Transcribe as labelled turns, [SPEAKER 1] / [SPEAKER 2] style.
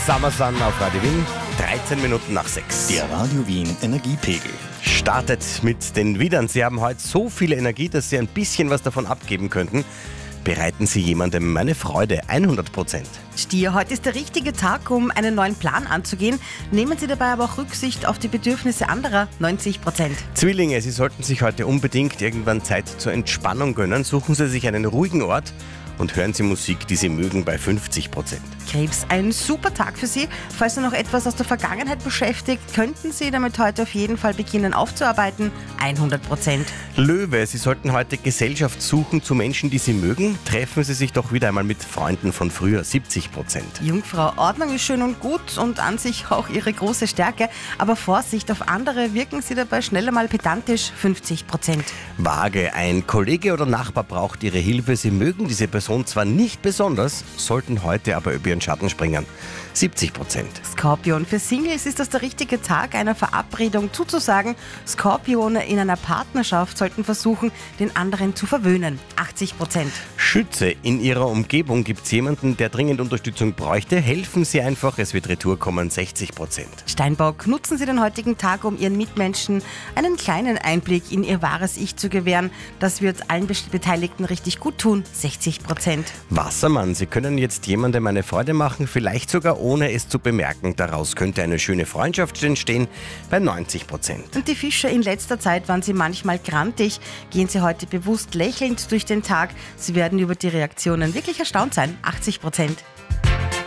[SPEAKER 1] Summer Sun auf Radio Wien, 13 Minuten nach 6.
[SPEAKER 2] Der Radio Wien Energiepegel.
[SPEAKER 1] Startet mit den Widern. Sie haben heute so viel Energie, dass Sie ein bisschen was davon abgeben könnten. Bereiten Sie jemandem eine Freude, 100%.
[SPEAKER 3] Stier, heute ist der richtige Tag, um einen neuen Plan anzugehen. Nehmen Sie dabei aber auch Rücksicht auf die Bedürfnisse anderer, 90%.
[SPEAKER 1] Zwillinge, Sie sollten sich heute unbedingt irgendwann Zeit zur Entspannung gönnen. Suchen Sie sich einen ruhigen Ort und hören Sie Musik, die Sie mögen, bei 50%.
[SPEAKER 3] Krebs, ein super Tag für Sie. Falls Sie noch etwas aus der Vergangenheit beschäftigt, könnten Sie damit heute auf jeden Fall beginnen aufzuarbeiten, 100%.
[SPEAKER 1] Löwe, Sie sollten heute Gesellschaft suchen zu Menschen, die Sie mögen. Treffen Sie sich doch wieder einmal mit Freunden von früher, 70%.
[SPEAKER 3] Jungfrau, Ordnung ist schön und gut und an sich auch Ihre große Stärke, aber Vorsicht, auf andere wirken Sie dabei schneller mal pedantisch, 50%.
[SPEAKER 1] Waage, ein Kollege oder Nachbar braucht Ihre Hilfe. Sie mögen diese Person zwar nicht besonders, sollten heute aber über ihren Schatten springen, 70%.
[SPEAKER 3] Skorpion, für Singles ist das der richtige Tag, einer Verabredung zuzusagen. Skorpione in einer Partnerschaft sollten versuchen, den anderen zu verwöhnen, 80%.
[SPEAKER 1] Schütze, in Ihrer Umgebung gibt es jemanden, der dringend Unterstützung bräuchte. Helfen Sie einfach, es wird Retour kommen, 60%.
[SPEAKER 3] Steinbock, nutzen Sie den heutigen Tag, um Ihren Mitmenschen einen kleinen Einblick in ihr wahres Ich zu gewähren. Das wird allen Beteiligten richtig gut tun, 60%.
[SPEAKER 1] Wassermann, Sie können jetzt jemandem eine Freude machen, vielleicht sogar ohne es zu bemerken. Daraus könnte eine schöne Freundschaft entstehen, bei 90%.
[SPEAKER 3] Und die Fische, in letzter Zeit waren Sie manchmal grantig. Gehen Sie heute bewusst lächelnd durch den Tag. Sie werden über die Reaktionen wirklich erstaunt sein, 80%.